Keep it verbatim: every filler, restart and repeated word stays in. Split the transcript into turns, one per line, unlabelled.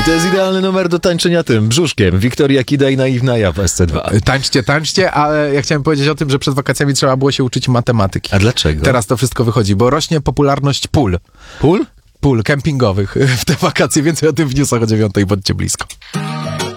to jest idealny numer do tańczenia tym, brzuszkiem. Wiktoria Kida i Naiwna ja w S C dwa.
Tańczcie, tańczcie, ale ja chciałem powiedzieć o tym, że przed wakacjami trzeba było się uczyć matematyki.
A dlaczego?
Teraz to wszystko wychodzi, bo rośnie popularność pól.
Pól?
Pól kempingowych w te wakacje. Więcej o tym w newsach o dziewiątej, bądźcie blisko.